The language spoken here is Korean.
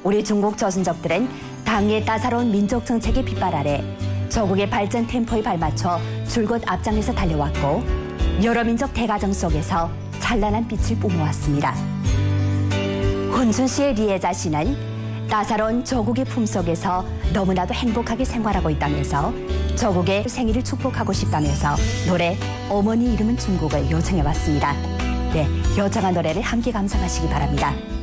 우리 중국 조선족들은 당의 따사로운 민족 정책의 빛발 아래 조국의 발전 템포에 발맞춰 줄곧 앞장에서 달려왔고 여러 민족 대가정 속에서 찬란한 빛을 뿜어왔습니다. 훈순 씨의 리에자 씨는 따사로운 조국의 품속에서 너무나도 행복하게 생활하고 있다면서 조국의 생일을 축복하고 싶다면서 노래 어머니 이름은 중국을 요청해왔습니다. 네, 요청한 노래를 함께 감상하시기 바랍니다.